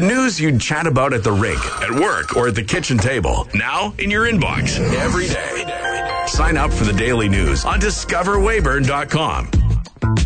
news you'd chat about at the rink, at work, or at the kitchen table. Now in your inbox every day. Sign up for the daily news on discoverwayburn.com.